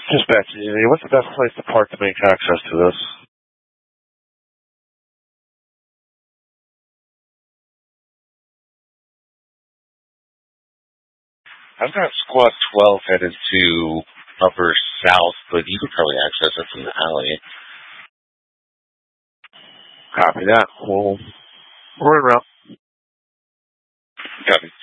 Dispatch Unity, what's the best place to park to make access to this? I've got Squad 12 headed to Upper South, but you could probably access it from the alley. Copy that. We're en route. Copy.